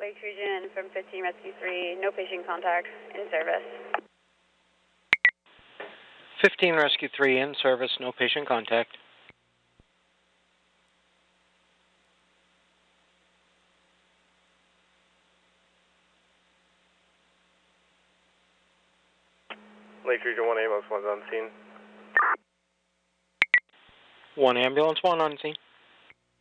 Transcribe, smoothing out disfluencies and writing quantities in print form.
Lake Region from 15 Rescue 3, no patient contact, in service. 15 Rescue 3 in service, no patient contact. Lake Region 1 ambulance, 1's on scene. 1 ambulance, 1 on scene.